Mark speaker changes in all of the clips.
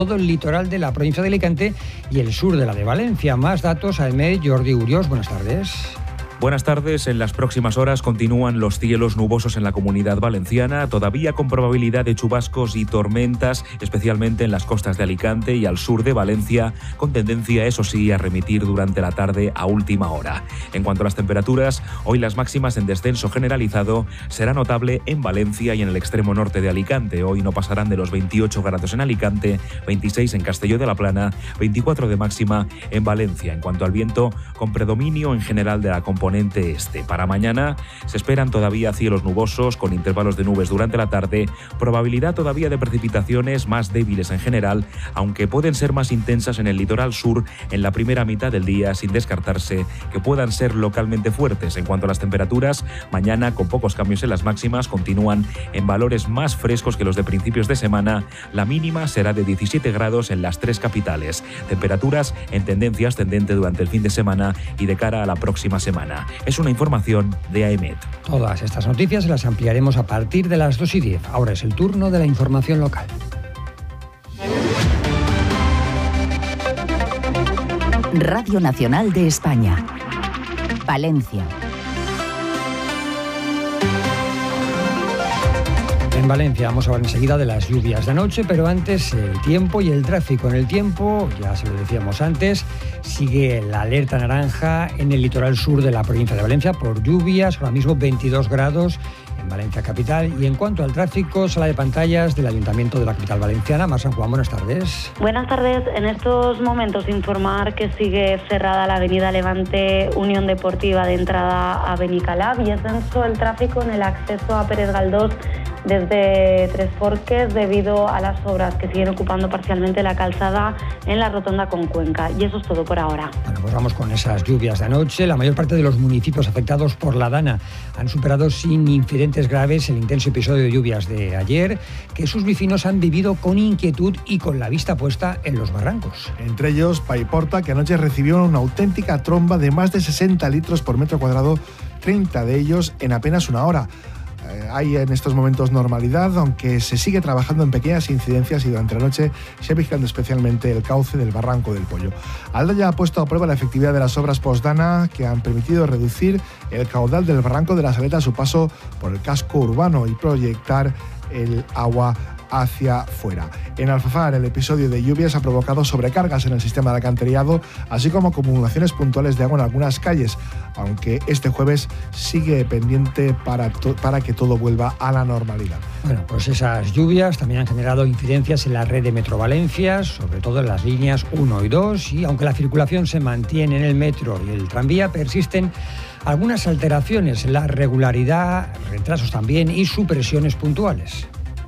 Speaker 1: todo el litoral de la provincia de Alicante y el sur de la de Valencia. Más datos, AEMET, Jordi Uriós, buenas tardes.
Speaker 2: Buenas tardes. En las próximas horas continúan los cielos nubosos en la Comunidad Valenciana, todavía con probabilidad de chubascos y tormentas, especialmente en las costas de Alicante y al sur de Valencia, con tendencia, eso sí, a remitir durante la tarde a última hora. En cuanto a las temperaturas, hoy las máximas en descenso generalizado será notable en Valencia y en el extremo norte de Alicante. Hoy no pasarán de los 28 grados en Alicante, 26 en Castelló de la Plana, 24 de máxima en Valencia. En cuanto al viento, con predominio en general de la componente este. Para mañana se esperan todavía cielos nubosos con intervalos de nubes durante la tarde, probabilidad todavía de precipitaciones más débiles en general, aunque pueden ser más intensas en el litoral sur en la primera mitad del día, sin descartarse que puedan ser localmente fuertes. En cuanto a las temperaturas, mañana con pocos cambios en las máximas, continúan en valores más frescos que los de principios de semana. La mínima será de 17 grados en las tres capitales. Temperaturas en tendencia ascendente durante el fin de semana y de cara a la próxima semana. Es una información de AEMET.
Speaker 1: Todas estas noticias las ampliaremos a partir de las 2:10. Ahora es el turno de la información local.
Speaker 3: Radio Nacional de España. Valencia.
Speaker 1: En Valencia vamos a hablar enseguida de las lluvias de anoche, pero antes el tiempo y el tráfico. En el tiempo, ya se lo decíamos antes, sigue la alerta naranja en el litoral sur de la provincia de Valencia por lluvias, ahora mismo 22 grados en Valencia capital. Y en cuanto al tráfico, sala de pantallas del Ayuntamiento de la capital valenciana. Mar San Juan, buenas tardes.
Speaker 4: Buenas tardes. En estos momentos informar que sigue cerrada la avenida Levante Unión Deportiva de entrada a Benicalab y es denso el tráfico en el acceso a Pérez Galdós desde Tres Forques debido a las obras que siguen ocupando parcialmente la calzada en la rotonda con Cuenca. Y eso es todo por ahora.
Speaker 1: Bueno, pues vamos con esas lluvias de anoche. La mayor parte de los municipios afectados por la Dana han superado sin incidentes graves el intenso episodio de lluvias de ayer, que sus vecinos han vivido con inquietud y con la vista puesta en los barrancos.
Speaker 5: Entre ellos, Paiporta, que anoche recibió una auténtica tromba de más de 60 litros por metro cuadrado, 30 de ellos en apenas una hora. Hay en estos momentos normalidad, aunque se sigue trabajando en pequeñas incidencias y durante la noche se vigilando especialmente el cauce del Barranco del Pollo. Aldaya ha puesto a prueba la efectividad de las obras post-Dana que han permitido reducir el caudal del Barranco de la Saleta a su paso por el casco urbano y proyectar el agua hacia fuera. En Alfafar, el episodio de lluvias ha provocado sobrecargas en el sistema de alcantarillado, así como acumulaciones puntuales de agua en algunas calles, aunque este jueves sigue pendiente para que todo vuelva a la normalidad.
Speaker 1: Bueno, pues esas lluvias también han generado incidencias en la red de Metro Valencia, sobre todo en las líneas 1 y 2, y aunque la circulación se mantiene en el metro y el tranvía, persisten algunas alteraciones en la regularidad, retrasos también y supresiones puntuales.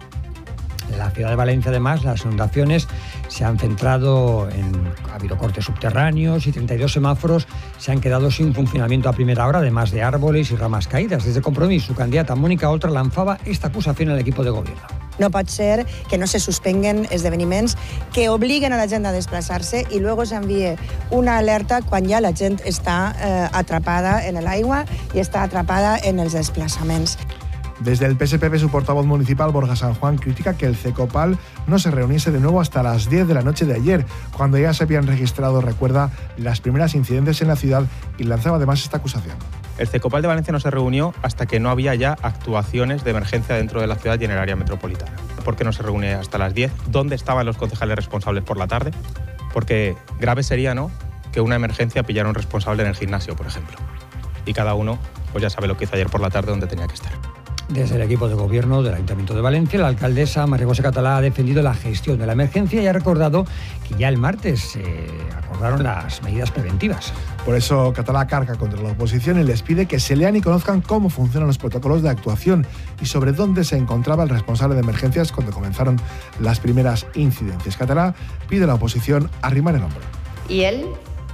Speaker 1: En la ciudad de Valencia, además, las inundaciones se han centrado ha habido cortes subterráneos y 32 semáforos se han quedado sin funcionamiento a primera hora, además de árboles y ramas caídas. Desde Compromís, su candidata Mónica Oltra lanzaba esta acusación al equipo de gobierno.
Speaker 6: No pot ser que no se suspenguen esdeveniments que obliguen a la gent a desplaçar-se i luego s'envie una alerta quan ja la gent està atrapada en l'aigua i està atrapada en els desplaçaments.
Speaker 5: Desde el PSPB, su portavoz municipal, Borja San Juan, critica que el CECOPAL no se reuniese de nuevo hasta las 10 de la noche de ayer, cuando ya se habían registrado, recuerda, las primeras incidentes en la ciudad y lanzaba además esta acusación.
Speaker 7: El CECOPAL de Valencia no se reunió hasta que no había ya actuaciones de emergencia dentro de la ciudad y en el área metropolitana. ¿Por qué no se reúne hasta las 10? ¿Dónde estaban los concejales responsables por la tarde? Porque grave sería, ¿no?, que una emergencia pillara un responsable en el gimnasio, por ejemplo. Y cada uno pues ya sabe lo que hizo ayer por la tarde, donde tenía que estar.
Speaker 1: Desde el equipo de gobierno del Ayuntamiento de Valencia, la alcaldesa María José Catalá ha defendido la gestión de la emergencia y ha recordado que ya el martes se acordaron las medidas preventivas.
Speaker 5: Por eso Catalá carga contra la oposición y les pide que se lean y conozcan cómo funcionan los protocolos de actuación y sobre dónde se encontraba el responsable de emergencias cuando comenzaron las primeras incidencias. Catalá pide a la oposición arrimar el hombro.
Speaker 8: Y él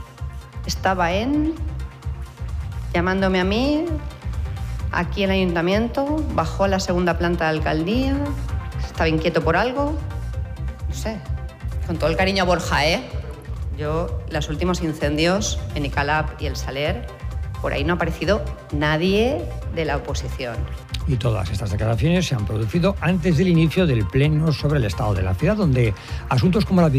Speaker 8: estaba llamándome a mí aquí en el ayuntamiento, bajó a la segunda planta de la alcaldía, estaba inquieto por algo, no sé, con todo el cariño a Borja, Yo, los últimos incendios en Icalab y el Saler, por ahí no ha aparecido nadie de la oposición.
Speaker 1: Y todas estas declaraciones se han producido antes del inicio del pleno sobre el estado de la ciudad, donde asuntos como la